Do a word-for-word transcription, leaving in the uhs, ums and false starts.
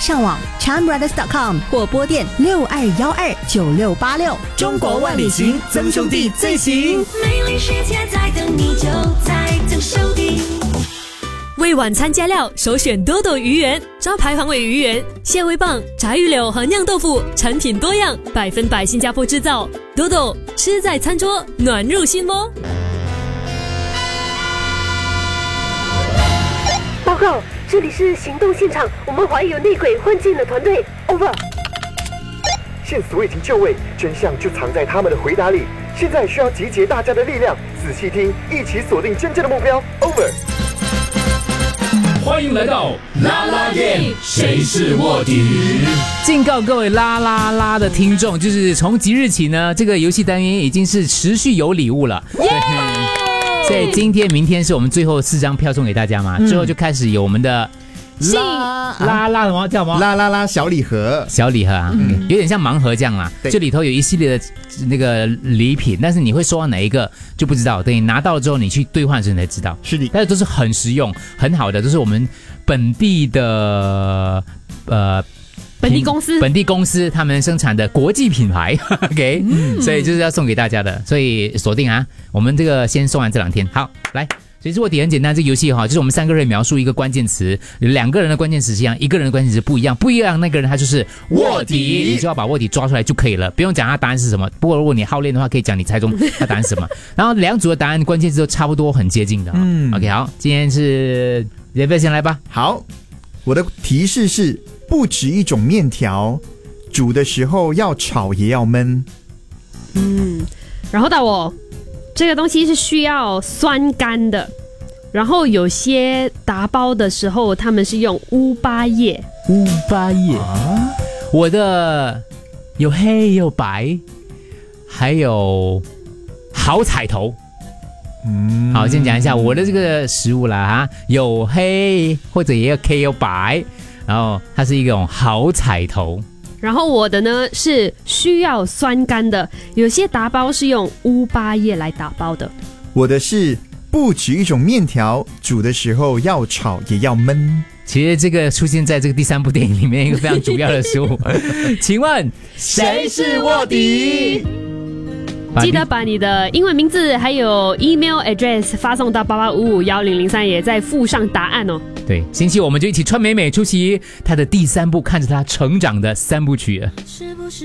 上网 chime brothers dot com 或拨电六二幺二九六八六。 中国万里行，曾兄弟最行。 美丽世界在等你，就在曾兄弟。 为晚餐加料，首选多多鱼圆，招牌黄尾鱼圆、蟹味棒、炸鱼柳和酿豆腐，产品多样，百分百新加坡制造。多多吃在餐桌，暖入心窝。 报告，这里是行动现场，我们怀疑有内鬼混进了团队。Over。 线索已经就位，真相就藏在他们的回答里。现在需要集结大家的力量，仔细听，一起锁定真正的目标。Over。 欢迎来到啦啦 game， 谁是卧底？ 警告各位啦啦啦的听众，就是从即日起呢，这个游戏单元已经是持续有礼物了。Yeah! 所以今天、明天是我们最后四张票送给大家嘛，嗯、之后就开始有我们的。啦啦啦什么叫什么？ 啦啦啦小礼盒， 小礼盒啊，嗯、有点像盲盒这样啦。这里头有一系列的那个礼品，但是你会收到哪一个就不知道。等你拿到了之后，你去兑换的时候你才知道。 是的， 但是都是很实用、很好的，都是我们本地的呃。 本地公司， 本地公司他们生产的国际品牌 ，OK，、嗯、所以就是要送给大家的，所以锁定啊，我们这个先送完这两天，好来。其实卧底很简单，这个游戏哈，就是我们三个人描述一个关键词，两个人的关键词是一样，一个人的关键词不一样，不一样那个人他就是卧底，你就要把卧底抓出来就可以了，不用讲他答案是什么。不过如果你好练的话，可以讲你猜中他答案是什么。然后两组的答案关键词都差不多，很接近的。嗯 ，OK， 好，今天是杰飞先来吧。 好，我的提示是不止一种面条，煮的时候要炒也要焖。 嗯，然后到我。这个东西是需要酸干的，然后有些打包的时候他们是用乌巴叶。 乌巴叶啊，我的有黑有白，还有好彩头。嗯，好，先讲一下我的这个食物啦哈，有黑或者也有 K 有白，然后它是一种好彩头。 然后我的呢是需要酸干的，有些打包是用乌巴叶来打包的。 我的是不止一种面条，煮的时候要炒也要焖。 其实这个出现在这个第三部电影里面一个非常主要的食物。请问谁是卧底？ 记得把你的英文名字还有 email address 发送到八八五五幺零零三，也再附上答案哦。 对，星期我们就一起穿美美出席他的第三部看着他成长的三部曲。